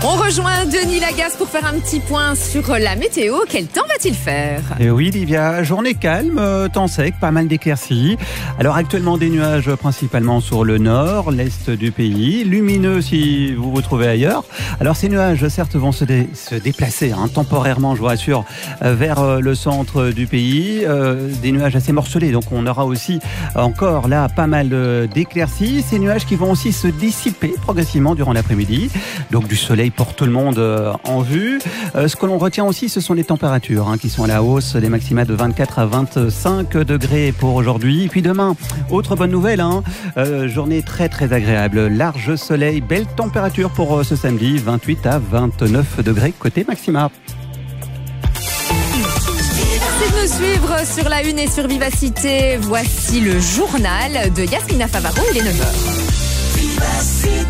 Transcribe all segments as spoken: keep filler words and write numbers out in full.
On rejoint Denis Lagasse pour faire un petit point sur la météo. Quel temps va-t-il faire ? Et oui, Livia, journée calme, euh, temps sec, pas mal d'éclaircies. Alors actuellement des nuages principalement sur le nord, l'est du pays, lumineux si vous vous trouvez ailleurs. Alors ces nuages, certes, vont se, dé- se déplacer hein, temporairement, je vous rassure, euh, vers euh, le centre du pays. Euh, des nuages assez morcelés, donc on aura aussi encore là pas mal euh, d'éclaircies. Ces nuages qui vont aussi se dissiper progressivement durant l'après-midi. Donc du soleil pour tout le monde euh, en vue. Euh, ce que l'on retient aussi, ce sont les températures hein, qui sont à la hausse, des maxima de vingt-quatre à vingt-cinq degrés pour aujourd'hui. Et puis demain, autre bonne nouvelle, hein, euh, journée très très agréable, large soleil, belle température pour euh, ce samedi, vingt-huit à vingt-neuf degrés côté maxima. Merci de nous suivre sur la Une et sur Vivacité. Voici le journal de Yasmina Favaro, il est neuf heures. Vivacité.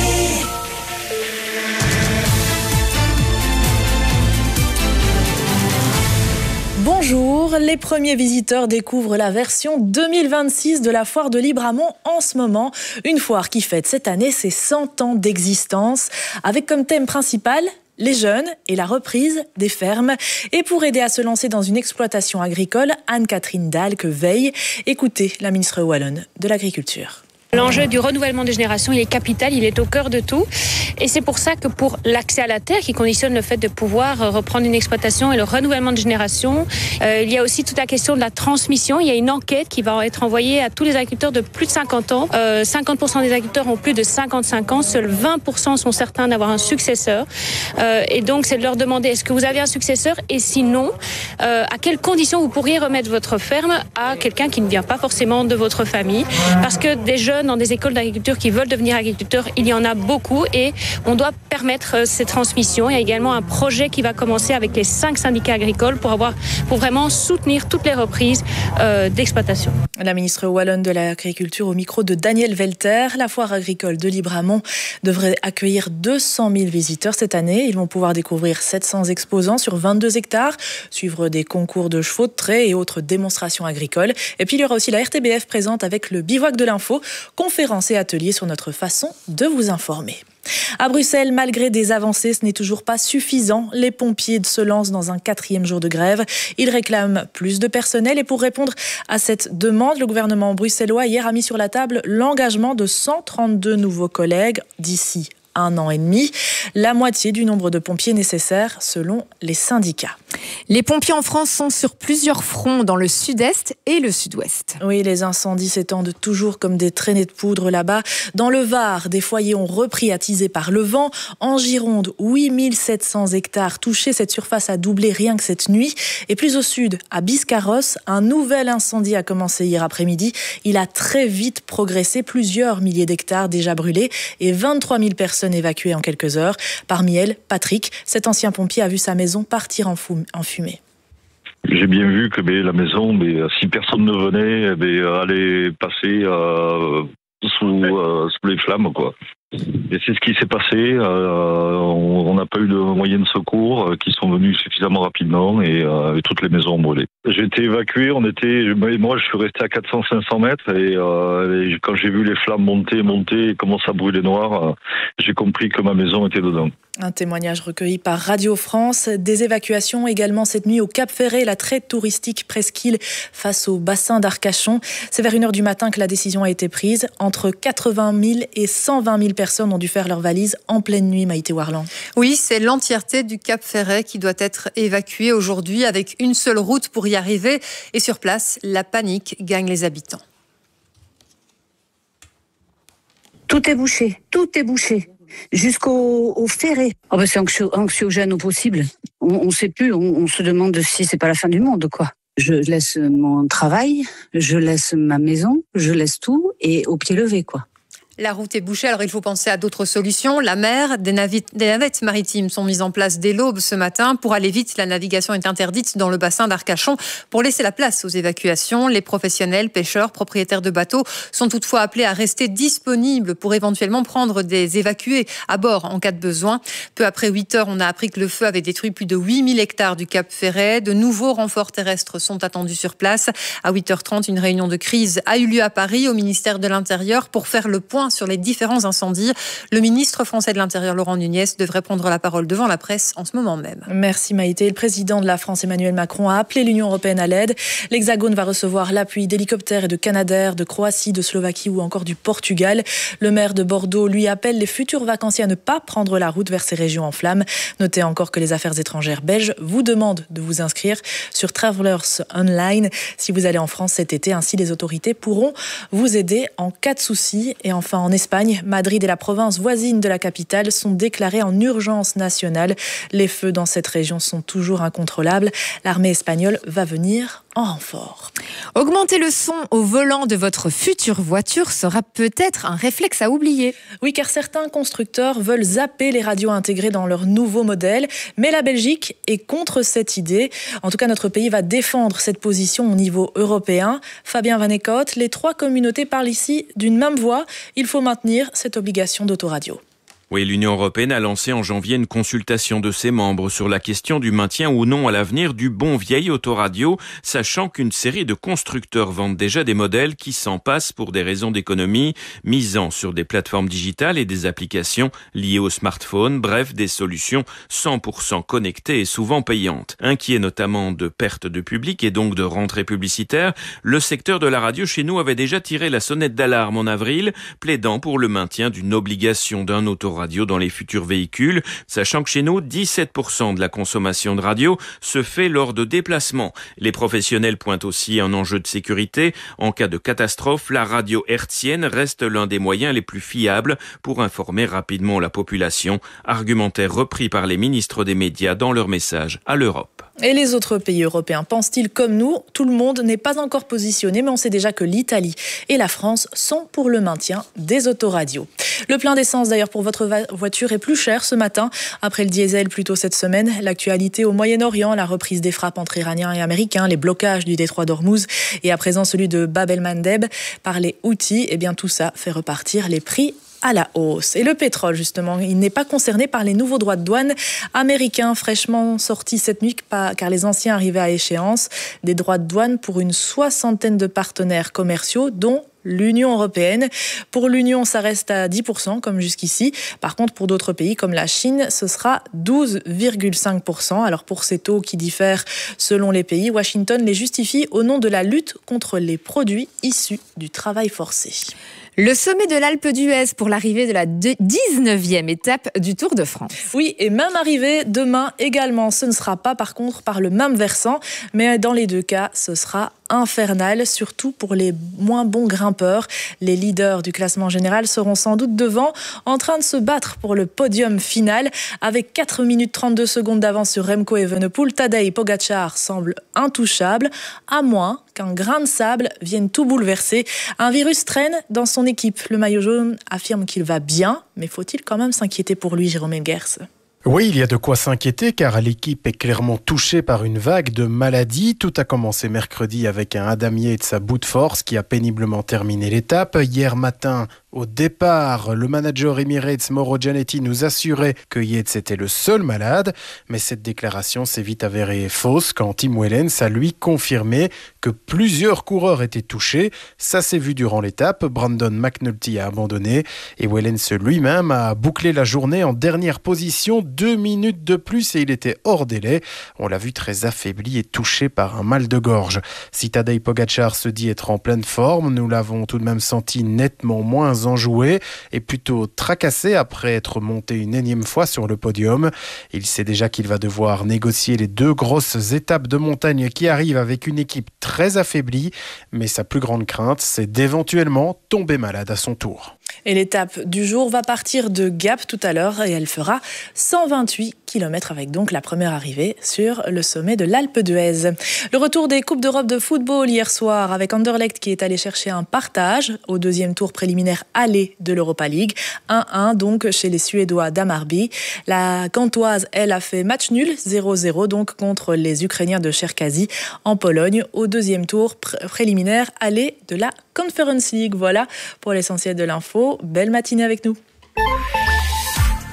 Bonjour, les premiers visiteurs découvrent la version deux mille vingt-six de la foire de Libramont en ce moment. Une foire qui fête cette année ses cent ans d'existence, avec comme thème principal les jeunes et la reprise des fermes. Et pour aider à se lancer dans une exploitation agricole, Anne-Catherine Dahlke veille. Écoutez la ministre wallonne de l'Agriculture. L'enjeu du renouvellement des générations, il est capital, il est au cœur de tout. Et c'est pour ça que pour l'accès à la terre, qui conditionne le fait de pouvoir reprendre une exploitation et le renouvellement de génération, euh, il y a aussi toute la question de la transmission. Il y a une enquête qui va être envoyée à tous les agriculteurs de plus de cinquante ans. Euh, cinquante pour cent des agriculteurs ont plus de cinquante-cinq ans. Seuls vingt pour cent sont certains d'avoir un successeur. Euh, et donc, c'est de leur demander, est-ce que vous avez un successeur ? Et sinon, euh, à quelles conditions vous pourriez remettre votre ferme à quelqu'un qui ne vient pas forcément de votre famille ? Parce que des jeunes dans des écoles d'agriculture qui veulent devenir agriculteurs, il y en a beaucoup et on doit permettre ces transmissions. Il y a également un projet qui va commencer avec les cinq syndicats agricoles pour avoir, pour vraiment soutenir toutes les reprises euh, d'exploitation. La ministre wallonne de l'Agriculture au micro de Daniel Velter. La foire agricole de Libramont devrait accueillir deux cent mille visiteurs cette année. Ils vont pouvoir découvrir sept cents exposants sur vingt-deux hectares, suivre des concours de chevaux de trait et autres démonstrations agricoles. Et puis il y aura aussi la R T B F présente avec le bivouac de l'info, conférences et ateliers sur notre façon de vous informer. À Bruxelles, malgré des avancées, ce n'est toujours pas suffisant. Les pompiers se lancent dans un quatrième jour de grève. Ils réclament plus de personnel et pour répondre à cette demande, le gouvernement bruxellois hier a mis sur la table l'engagement de cent trente-deux nouveaux collègues d'ici un an et demi, la moitié du nombre de pompiers nécessaires selon les syndicats. Les pompiers en France sont sur plusieurs fronts dans le sud-est et le sud-ouest. Oui, les incendies s'étendent toujours comme des traînées de poudre là-bas. Dans le Var, des foyers ont repris attisés par le vent. En Gironde, huit mille sept cents hectares touchés. Cette surface a doublé rien que cette nuit. Et plus au sud, à Biscarrosse, un nouvel incendie a commencé hier après-midi. Il a très vite progressé. Plusieurs milliers d'hectares déjà brûlés et vingt-trois mille personnes évacuées en quelques heures. Parmi elles, Patrick, cet ancien pompier a vu sa maison partir en, fou- en fumée. J'ai bien vu que ben, la maison, ben, si personne ne venait, ben, allait passer euh, sous, euh, sous les flammes, quoi. Et c'est ce qui s'est passé. Euh, on n'a pas eu de moyens de secours euh, qui sont venus suffisamment rapidement et, euh, et toutes les maisons ont brûlé. J'ai été évacué. On était, moi, je suis resté à quatre cents à cinq cents mètres et, euh, et quand j'ai vu les flammes monter, monter, et commencer à brûler noir, euh, j'ai compris que ma maison était dedans. Un témoignage recueilli par Radio France. Des évacuations également cette nuit au Cap Ferret, la très touristique presqu'île face au bassin d'Arcachon. C'est vers une heure du matin que la décision a été prise. Entre quatre-vingt mille et cent vingt mille personnes ont dû faire leurs valises en pleine nuit, Maïté Warland. Oui, c'est l'entièreté du Cap Ferret qui doit être évacuée aujourd'hui avec une seule route pour y arriver. Et sur place, la panique gagne les habitants. Tout est bouché, tout est bouché. Jusqu'au au ferré. Oh ben c'est anxio, anxiogène au possible. On ne sait plus, on, on se demande si c'est pas la fin du monde, quoi. Je laisse mon travail, je laisse ma maison, je laisse tout et au pied levé, quoi. La route est bouchée, alors il faut penser à d'autres solutions. La mer, des, navi- des navettes maritimes sont mises en place dès l'aube ce matin. Pour aller vite, la navigation est interdite dans le bassin d'Arcachon pour laisser la place aux évacuations. Les professionnels, pêcheurs, propriétaires de bateaux sont toutefois appelés à rester disponibles pour éventuellement prendre des évacués à bord en cas de besoin. Peu après huit heures, on a appris que le feu avait détruit plus de huit mille hectares du Cap Ferret. De nouveaux renforts terrestres sont attendus sur place. À huit heures trente, une réunion de crise a eu lieu à Paris, au ministère de l'Intérieur, pour faire le point point sur les différents incendies. Le ministre français de l'Intérieur, Laurent Nunez, devrait prendre la parole devant la presse en ce moment même. Merci Maïté. Le président de la France, Emmanuel Macron, a appelé l'Union européenne à l'aide. L'Hexagone va recevoir l'appui d'hélicoptères et de Canadair, de Croatie, de Slovaquie ou encore du Portugal. Le maire de Bordeaux, lui, appelle les futurs vacanciers à ne pas prendre la route vers ces régions en flammes. Notez encore que les affaires étrangères belges vous demandent de vous inscrire sur Travelers Online si vous allez en France cet été. Ainsi, les autorités pourront vous aider en cas de soucis. Et enfin, en Espagne, Madrid et la province voisine de la capitale sont déclarés en urgence nationale. Les feux dans cette région sont toujours incontrôlables. L'armée espagnole va venir en renfort. Augmenter le son au volant de votre future voiture sera peut-être un réflexe à oublier. Oui, car certains constructeurs veulent zapper les radios intégrées dans leur nouveau modèle. Mais la Belgique est contre cette idée. En tout cas, notre pays va défendre cette position au niveau européen. Fabien Van Eekhout, les trois communautés parlent ici d'une même voix. Il faut maintenir cette obligation d'autoradio. Oui, l'Union européenne a lancé en janvier une consultation de ses membres sur la question du maintien ou non à l'avenir du bon vieil autoradio, sachant qu'une série de constructeurs vendent déjà des modèles qui s'en passent pour des raisons d'économie, misant sur des plateformes digitales et des applications liées au smartphone, bref, des solutions cent pour cent connectées et souvent payantes. Inquiet notamment de perte de public et donc de rentrée publicitaire, le secteur de la radio chez nous avait déjà tiré la sonnette d'alarme en avril, plaidant pour le maintien d'une obligation d'un autoradio radio dans les futurs véhicules, sachant que chez nous, dix-sept pour cent de la consommation de radio se fait lors de déplacements. Les professionnels pointent aussi un enjeu de sécurité. En cas de catastrophe, la radio hertzienne reste l'un des moyens les plus fiables pour informer rapidement la population. Argumentaire repris par les ministres des médias dans leur message à l'Europe. Et les autres pays européens pensent-ils comme nous ? Tout le monde n'est pas encore positionné, mais on sait déjà que l'Italie et la France sont pour le maintien des autoradios. Le plein d'essence d'ailleurs pour votre voiture est plus cher ce matin. Après le diesel plus tôt cette semaine, l'actualité au Moyen-Orient, la reprise des frappes entre Iraniens et Américains, les blocages du détroit d'Ormuz et à présent celui de Bab el-Mandeb par les Houthis, et bien tout ça fait repartir les prix à la hausse. Et le pétrole, justement, il n'est pas concerné par les nouveaux droits de douane américains fraîchement sortis cette nuit, car les anciens arrivaient à échéance. Des droits de douane pour une soixantaine de partenaires commerciaux, dont l'Union européenne. Pour l'Union, ça reste à dix pour cent comme jusqu'ici. Par contre, pour d'autres pays comme la Chine, ce sera douze virgule cinq pour cent. Alors pour ces taux qui diffèrent selon les pays, Washington les justifie au nom de la lutte contre les produits issus du travail forcé. Le sommet de l'Alpe d'Huez pour l'arrivée de la dix-neuvième étape du Tour de France. Oui, et même arrivée demain également. Ce ne sera pas par contre par le même versant, mais dans les deux cas, ce sera infernal, surtout pour les moins bons grimpeurs. Les leaders du classement général seront sans doute devant, en train de se battre pour le podium final. Avec quatre minutes trente-deux secondes d'avance sur Remco Evenepoel, Tadej Pogačar semble intouchable, à moins qu'un grain de sable vienne tout bouleverser. Un virus traîne dans son équipe. Le maillot jaune affirme qu'il va bien, mais faut-il quand même s'inquiéter pour lui, Jérôme Elguers ? Oui, il y a de quoi s'inquiéter car l'équipe est clairement touchée par une vague de maladies. Tout a commencé mercredi avec un Adam Yates à bout de force qui a péniblement terminé l'étape. Hier matin, au départ, le manager Emirates Mauro Gianetti nous assurait que Yates était le seul malade, mais cette déclaration s'est vite avérée fausse quand Tim Wellens a lui confirmé que plusieurs coureurs étaient touchés. Ça s'est vu durant l'étape. Brandon McNulty a abandonné et Wellens lui-même a bouclé la journée en dernière position. Deux minutes de plus et il était hors délai. On l'a vu très affaibli et touché par un mal de gorge. Si Tadej Pogačar se dit être en pleine forme, nous l'avons tout de même senti nettement moins enjoué et plutôt tracassé après être monté une énième fois sur le podium. Il sait déjà qu'il va devoir négocier les deux grosses étapes de montagne qui arrivent avec une équipe très affaiblie, mais sa plus grande crainte, c'est d'éventuellement tomber malade à son tour. Et l'étape du jour va partir de Gap tout à l'heure et elle fera cent vingt-huit kilomètres avec donc la première arrivée sur le sommet de l'Alpe d'Huez. Le retour des Coupes d'Europe de football hier soir avec Anderlecht qui est allé chercher un partage au deuxième tour préliminaire aller de l'Europa League. un un donc chez les Suédois d'Hammarby. La Gantoise, elle, a fait match nul zéro zéro donc contre les Ukrainiens de Cherkazy en Pologne au deuxième tour pr- préliminaire aller de la Conference League. Voilà pour l'essentiel de l'info. Belle matinée avec nous.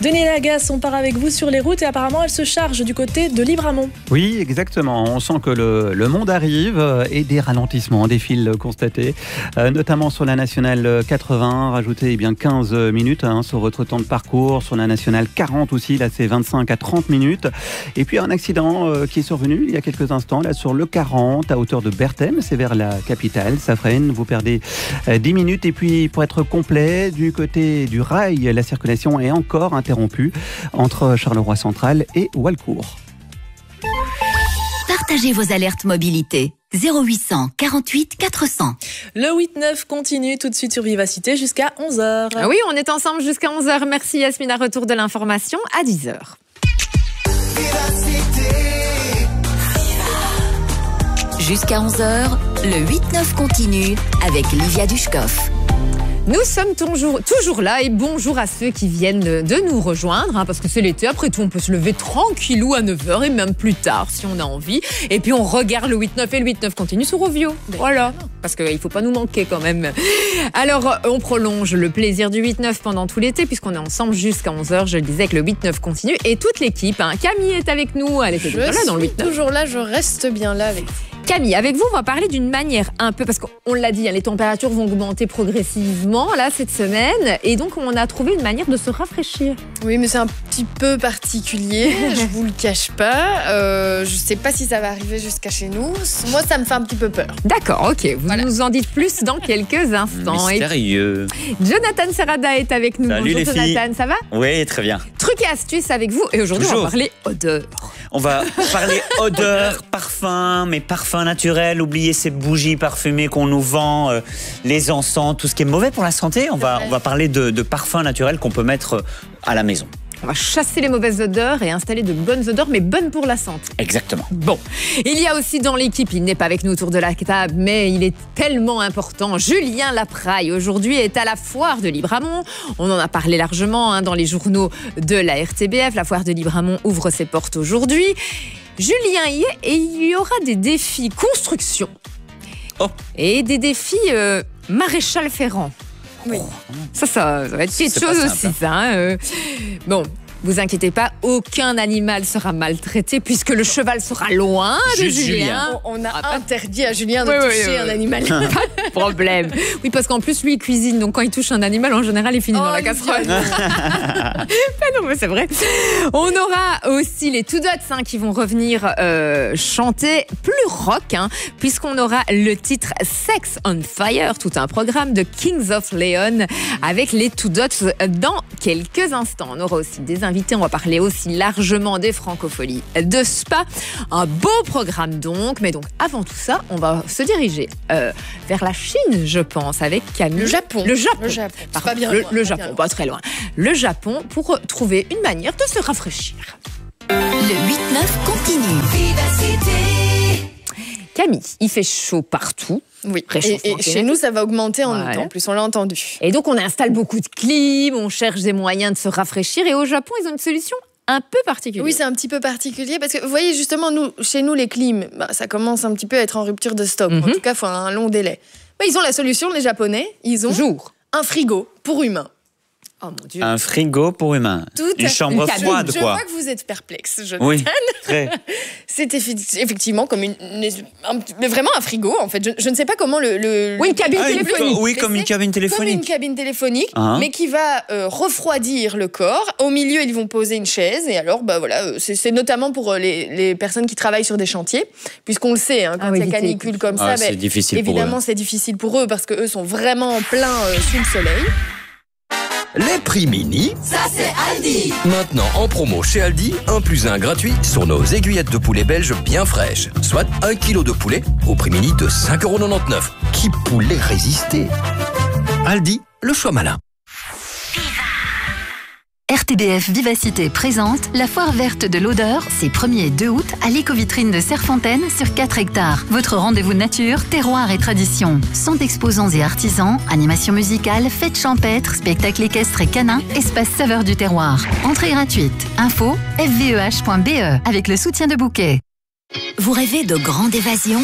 Denis Lagasse, on part avec vous sur les routes et apparemment elle se charge du côté de Libramont. Oui, exactement. On sent que le, le monde arrive et des ralentissements, des fils constatés, euh, notamment sur la nationale quatre-vingts, rajoutez eh bien quinze minutes hein, sur votre temps de parcours. Sur la nationale quarante aussi, là c'est vingt-cinq à trente minutes. Et puis un accident euh, qui est survenu il y a quelques instants, là sur le quarante à hauteur de Berthème, c'est vers la capitale. Ça freine, vous perdez euh, dix minutes. Et puis pour être complet, du côté du rail, la circulation est encore interrompue entre Charleroi Central et Walcourt. Partagez vos alertes mobilité. zéro huit cent quarante-huit quatre cents. Le huit neuf continue tout de suite sur Vivacité jusqu'à onze heures. Ah oui, on est ensemble jusqu'à onze heures. Merci Yasmina, retour de l'information à dix heures. Jusqu'à onze heures, le huit neuf continue avec Livia Dushkov. Nous sommes toujours, toujours là et bonjour à ceux qui viennent de, de nous rejoindre hein, parce que c'est l'été, après tout on peut se lever tranquillou à neuf heures et même plus tard si on a envie et puis on regarde le huit neuf et le huit neuf continue sur Ovio. Voilà, parce qu'il ne faut pas nous manquer quand même. Alors on prolonge le plaisir du huit neuf pendant tout l'été puisqu'on est ensemble jusqu'à onze heures, je le disais que le huit neuf continue et toute l'équipe, hein. Camille est avec nous, elle était déjà là dans le huit neuf. Toujours là, je reste bien là avec vous. Camille, avec vous, on va parler d'une manière un peu, parce qu'on l'a dit, hein, les températures vont augmenter progressivement là cette semaine, et donc on a trouvé une manière de se rafraîchir. Oui, mais c'est un petit peu particulier, je vous le cache pas. Euh, je sais pas si ça va arriver jusqu'à chez nous. Moi, ça me fait un petit peu peur. D'accord, ok. Vous voilà. nous en dites plus dans quelques instants. Mystérieux. Et Jonathan Serrada est avec nous. Salut Bonjour les Jonathan, filles. ça va? Oui, très bien. Trucs et astuces avec vous, et aujourd'hui Toujours. on va parler odeur. On va parler odeur, parfum, mais parfum naturel. Oubliez ces bougies parfumées qu'on nous vend, euh, les encens, tout ce qui est mauvais pour la santé. On va, on va parler de, de parfums naturels qu'on peut mettre à la maison. On va chasser les mauvaises odeurs et installer de bonnes odeurs, mais bonnes pour la santé. Exactement. Bon, il y a aussi dans l'équipe, il n'est pas avec nous autour de la table, mais il est tellement important. Julien Lapraille, aujourd'hui, est à la foire de Libramont. On en a parlé largement hein, dans les journaux de la R T B F. La foire de Libramont ouvre ses portes aujourd'hui. Julien y est et il y aura des défis construction. Oh. Et des défis euh, maréchal Ferrand. Oui. Ça, ça, ça va être quelque chose aussi, ça. Hein, euh. Bon, vous inquiétez pas, aucun animal sera maltraité puisque le cheval sera loin de Juste Julien. Julien. On, on a Ah, interdit à Julien de oui, toucher oui, un oui. animal. Pas de problème. Oui, parce qu'en plus, lui, il cuisine. Donc, quand il touche un animal, en général, il finit Oh, dans la casserole. Mais non, mais c'est vrai. On aura aussi les Two Dots hein, qui vont revenir euh, chanter plus rock, hein, puisqu'on aura le titre Sex on Fire, tout un programme de Kings of Leon avec les Two Dots dans quelques instants. On aura aussi des invités. On va parler aussi largement des francopholies de Spa. Un beau programme donc. Mais donc, avant tout ça, on va se diriger euh, vers la Chine, je pense, avec Camille. Le Japon. Le Japon. Le Japon. C'est Pardon, pas bien le, loin, le pas Japon, bien loin. pas très loin. Le Japon pour trouver une manière de se rafraîchir. Le huit neuf continue. Camille, il fait chaud partout. Oui, et, Réchauffement et chez nous, ça va augmenter en Ouais. août, en plus, on l'a entendu. Et donc, on installe beaucoup de clim, on cherche des moyens de se rafraîchir. Et au Japon, ils ont une solution un peu particulière. Oui, c'est un petit peu particulier parce que vous voyez, justement, nous, chez nous, les clims, bah, ça commence un petit peu à être en rupture de stock. Mhm. En tout cas, il faut un long délai. Mais ils ont la solution, les Japonais. Ils ont Jour. un frigo pour humains. Oh mon Dieu. Un frigo pour humains. Tout Une à- chambre une froide, cabine. Je quoi. vois que vous êtes perplexe, Jonathan. Oui, très. C'est effi- effectivement comme une, une- un petit- mais vraiment un frigo, en fait. Je, je ne sais pas comment le... le Oui, une cabine Ah, une- téléphonique. oui, comme une cabine Comme une téléphonique. cabine téléphonique, Ah. mais qui va euh, refroidir le corps. Au milieu, ils vont poser une chaise. Et alors, bah voilà, euh, c'est, c'est notamment pour euh, les, les personnes qui travaillent sur des chantiers, puisqu'on le sait, hein, quand Ah oui, il y a éviter les canicule comme Ah, ça, c'est bah, difficile pour évidemment, eux. c'est difficile pour eux parce qu'eux sont vraiment en plein euh, sous le soleil. Les prix mini, Ça, c'est Aldi. maintenant en promo chez Aldi, un plus un gratuit sur nos aiguillettes de poulet belge bien fraîches. Soit un kilo de poulet au prix mini de cinq euros quatre-vingt-dix-neuf. Qui pourrait résister? Aldi, le choix malin. R T B F Vivacité présente la foire verte de l'odeur, c'est premier et deux août à l'éco-vitrine de Serfontaine sur quatre hectares. Votre rendez-vous nature, terroir et tradition. cent exposants et artisans, animation musicale, fêtes champêtres, spectacles équestres et canins, espace saveur du terroir. Entrée gratuite. Info f v e h point b e avec le soutien de Bouquet. Vous rêvez de grande évasion ?